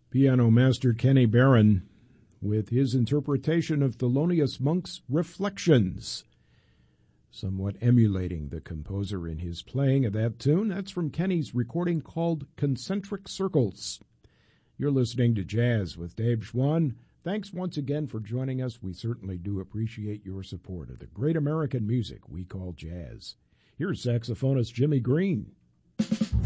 Piano master Kenny Barron with his interpretation of Thelonious Monk's Reflections, somewhat emulating the composer in his playing of that tune. That's from Kenny's recording called Concentric Circles. You're listening to Jazz with Dave Schwann. Thanks once again for joining us. We certainly do appreciate your support of the great American music we call jazz. Here's saxophonist Jimmy Green.